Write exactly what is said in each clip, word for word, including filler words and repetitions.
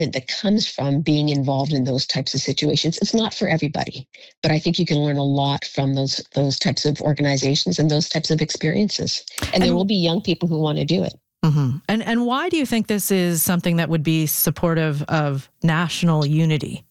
that comes from being involved in those types of situations. It's not for everybody, but I think you can learn a lot from those those types of organizations and those types of experiences. And, and there will be young people who want to do it. Mm-hmm. And and why do you think this is something that would be supportive of national unity?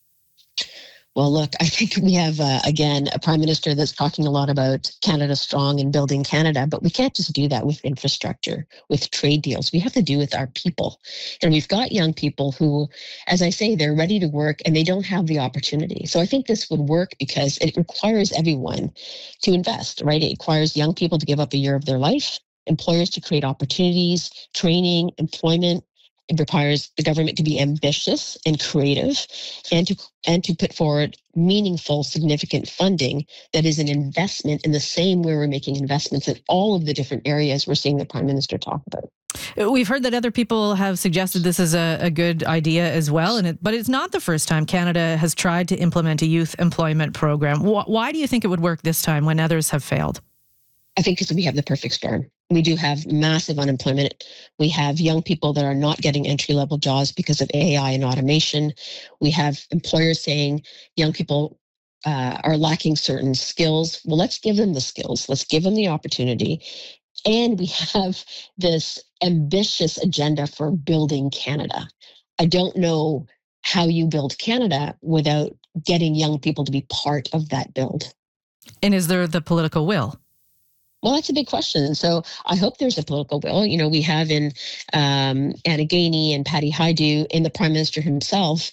Well, look, I think we have, uh, again, a prime minister that's talking a lot about Canada Strong and building Canada, but we can't just do that with infrastructure, with trade deals. We have to do with our people. And we've got young people who, as I say, they're ready to work and they don't have the opportunity. So I think this would work because it requires everyone to invest, right? It requires young people to give up a year of their life, employers to create opportunities, training, employment. It requires the government to be ambitious and creative and to and to put forward meaningful, significant funding that is an investment in the same way we're making investments in all of the different areas we're seeing the Prime Minister talk about. We've heard that other people have suggested this is a, a good idea as well, and it, but it's not the first time Canada has tried to implement a youth employment program. Wh- why do you think it would work this time when others have failed? I think because we have the perfect storm. We do have massive unemployment. We have young people that are not getting entry-level jobs because of A I and automation. We have employers saying young people uh, are lacking certain skills. Well, let's give them the skills. Let's give them the opportunity. And we have this ambitious agenda for building Canada. I don't know how you build Canada without getting young people to be part of that build. And is there the political will? Well, that's a big question. So I hope there's a political will. You know, we have in um, Anna Gainey and Patty Hajdu, in the Prime Minister himself,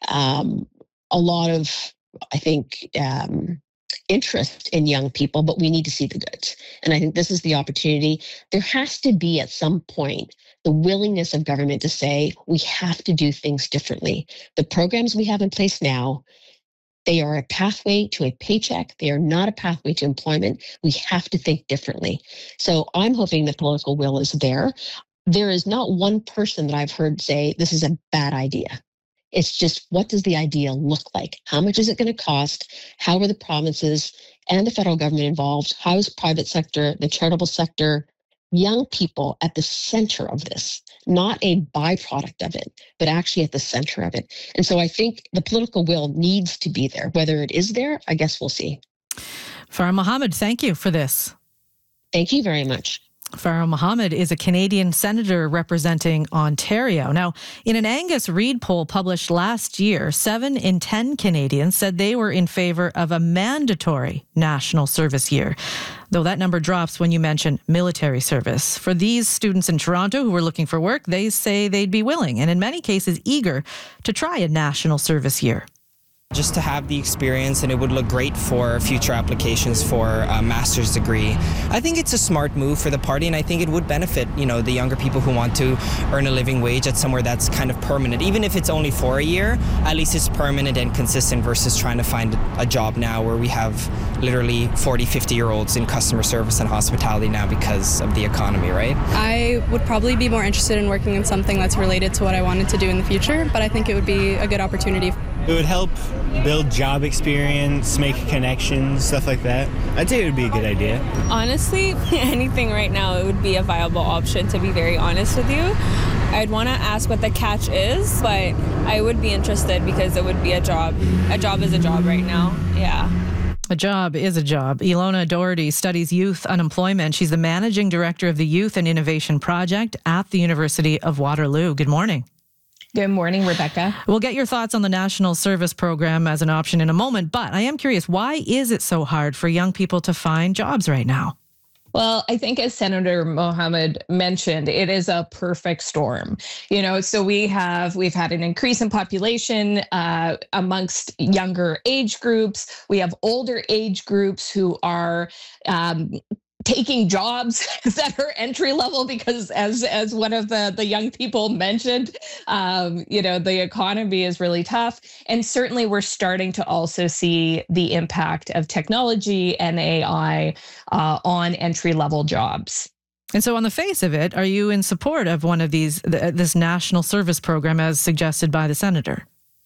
um, a lot of, I think, um, interest in young people, but we need to see the goods. And I think this is the opportunity. There has to be at some point the willingness of government to say, we have to do things differently. The programs we have in place now, they are a pathway to a paycheck. They are not a pathway to employment. We have to think differently. So I'm hoping the political will is there. There is not one person that I've heard say this is a bad idea. It's just, what does the idea look like? How much is it going to cost? How are the provinces and the federal government involved? How is private sector, the charitable sector, young people at the center of this, not a byproduct of it, but actually at the center of it. And so I think the political will needs to be there. Whether it is there, I guess we'll see. Farah Mohammed, thank you for this. Thank you very much. Farah Mohammed is a Canadian senator representing Ontario. Now, in an Angus Reid poll published last year, seven in ten Canadians said they were in favor of a mandatory national service year, though that number drops when you mention military service. For these students in Toronto who were looking for work, they say they'd be willing and in many cases eager to try a national service year. Just to have the experience, and it would look great for future applications for a master's degree. I think it's a smart move for the party, and I think it would benefit, you know, the younger people who want to earn a living wage at somewhere that's kind of permanent. Even if it's only for a year, at least it's permanent and consistent versus trying to find a job now where we have literally forty, fifty year olds in customer service and hospitality now because of the economy, right? I would probably be more interested in working in something that's related to what I wanted to do in the future, but I think it would be a good opportunity. It would help build job experience, make connections, stuff like that. I'd say it would be a good idea. Honestly, anything right now, it would be a viable option, to be very honest with you. I'd want to ask what the catch is, but I would be interested because it would be a job. A job is a job right now, yeah. A job is a job. Ilona Doherty studies youth unemployment. She's the managing director of the Youth and Innovation Project at the University of Waterloo. Good morning. Good morning, Rebecca. We'll get your thoughts on the National Service Program as an option in a moment, but I am curious, why is it so hard for young people to find jobs right now? Well, I think as Senator Mohammed mentioned, it is a perfect storm. You know, so we have, we've had an increase in population uh, amongst younger age groups. We have older age groups who are um, taking jobs that are entry level because as as one of the the young people mentioned, um, you know, the economy is really tough. And certainly we're starting to also see the impact of technology and A I uh, on entry level jobs. And so on the face of it, are you in support of one of these, th- this national service program as suggested by the senator?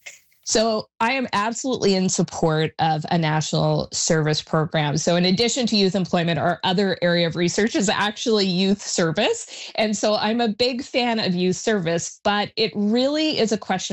So I am absolutely in support of a national service program. So in addition to youth employment, our other area of research is actually youth service. And so I'm a big fan of youth service, but it really is a question